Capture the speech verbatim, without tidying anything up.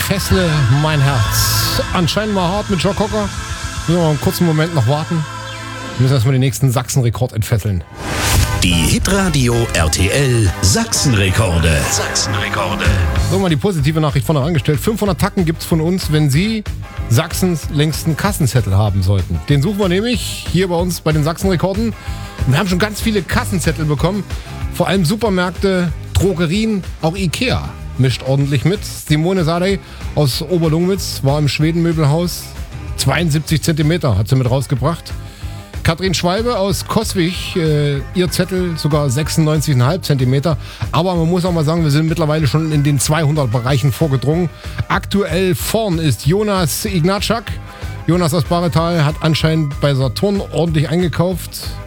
Entfessle mein Herz. Anscheinend mal hart mit Joe Cocker. Müssen wir einen kurzen Moment noch warten. Wir müssen erstmal den nächsten Sachsen-Rekord entfesseln. Die Hitradio R T L Sachsen-Rekorde. Sachsen-Rekorde. So, mal die positive Nachricht vorne angestellt. fünfhundert Tacken gibt's von uns, wenn Sie Sachsens längsten Kassenzettel haben sollten. Den suchen wir nämlich hier bei uns bei den Sachsen-Rekorden. Wir haben schon ganz viele Kassenzettel bekommen. Vor allem Supermärkte, Drogerien, auch Ikea mischt ordentlich mit. Simone Sadei aus Oberlungwitz war im Schwedenmöbelhaus. zweiundsiebzig Zentimeter hat sie mit rausgebracht. Katrin Schwalbe aus Coswig, äh, ihr Zettel sogar sechsundneunzig Komma fünf Zentimeter. Aber man muss auch mal sagen, wir sind mittlerweile schon in den zweihundert Bereichen vorgedrungen. Aktuell vorn ist Jonas Ignatschak. Jonas aus Baretal hat anscheinend bei Saturn ordentlich eingekauft.